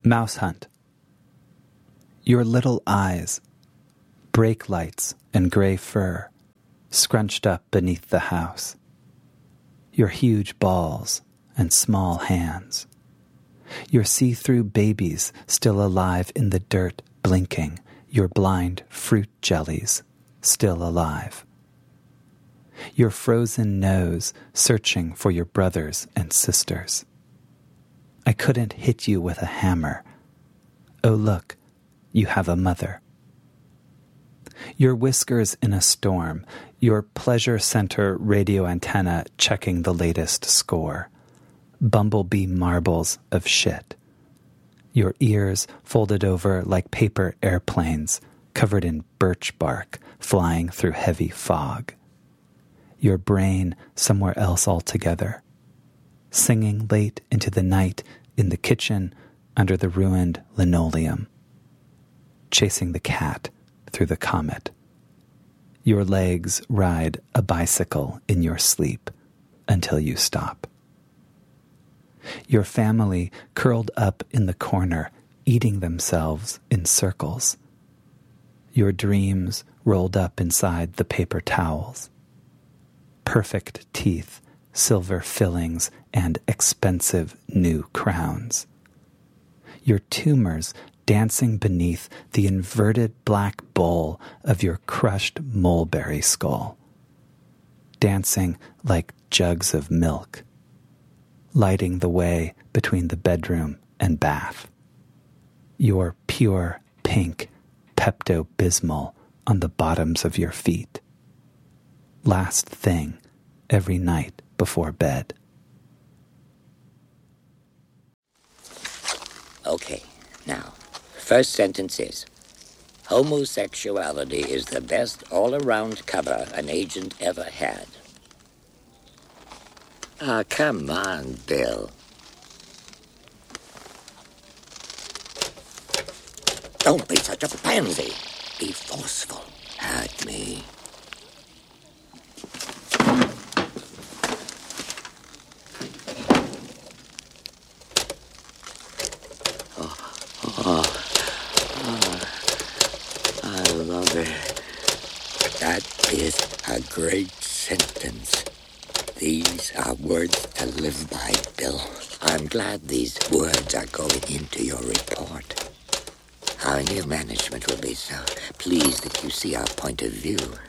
Mouse hunt. Your little eyes, brake lights and gray fur, scrunched up beneath the house. Your huge balls and small hands. Your see-through babies still alive in the dirt blinking, your blind fruit jellies still alive. Your frozen nose searching for your brothers and sisters. I couldn't hit you with a hammer. Oh, look, you have a mother. Your whiskers in a storm, your pleasure center radio antenna checking the latest score. Bumblebee marbles of shit. Your ears folded over like paper airplanes, covered in birch bark, flying through heavy fog. Your brain somewhere else altogether, singing late into the night in the kitchen under the ruined linoleum, chasing the cat through the comet. Your legs ride a bicycle in your sleep until you stop. Your family curled up in the corner, eating themselves in circles. Your dreams rolled up inside the paper towels. Perfect teeth, silver fillings, and expensive new crowns. Your tumors dancing beneath the inverted black bowl of your crushed mulberry skull. Dancing like jugs of milk. Lighting the way between the bedroom and bath. Your pure pink Pepto-Bismol on the bottoms of your feet. Last thing every night before bed. Okay, now, first sentence is, homosexuality is the best all-around cover an agent ever had. Ah, come on, Bill. Don't be such a pansy. Be forceful. Hurt me. I love it. That is a great sentence. These are words to live by, Bill. I'm glad these words are going into your report. Our new management will be so pleased that you see our point of view.